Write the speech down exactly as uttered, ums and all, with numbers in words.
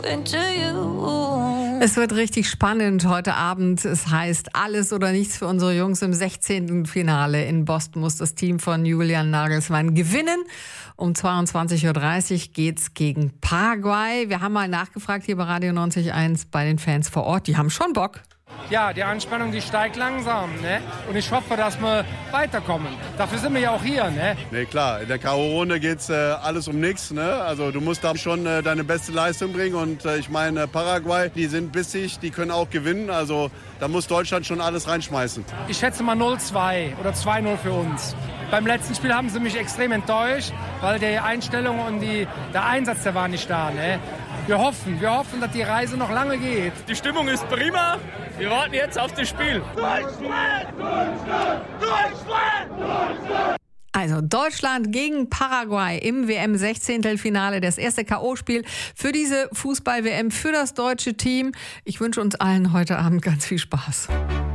Es wird richtig spannend heute Abend. Es heißt alles oder nichts für unsere Jungs. Im sechzehnten Finale in Boston muss das Team von Julian Nagelsmann gewinnen. Um zweiundzwanzig Uhr dreißig geht's gegen Paraguay. Wir haben mal nachgefragt hier bei Radio neunzig Komma eins bei den Fans vor Ort. Die haben schon Bock. Ja, die Anspannung, die steigt langsam, ne? Und ich hoffe, dass wir weiterkommen. Dafür sind wir ja auch hier, ne? Ne, klar, in der K O-Runde geht's äh, alles um nichts, ne? Also du musst da schon äh, deine beste Leistung bringen und äh, ich meine, Paraguay, die sind bissig, die können auch gewinnen, also da muss Deutschland schon alles reinschmeißen. Ich schätze mal null zwei oder zwei null für uns. Beim letzten Spiel haben sie mich extrem enttäuscht, weil die Einstellung und die, der Einsatz, der war nicht da, ne? Wir hoffen, wir hoffen, dass die Reise noch lange geht. Die Stimmung ist prima. Wir warten jetzt auf das Spiel. Deutschland! Deutschland! Deutschland! Deutschland! Also Deutschland gegen Paraguay im W M-Sechzehntelfinale, das erste K O-Spiel für diese Fußball-W M, für das deutsche Team. Ich wünsche uns allen heute Abend ganz viel Spaß.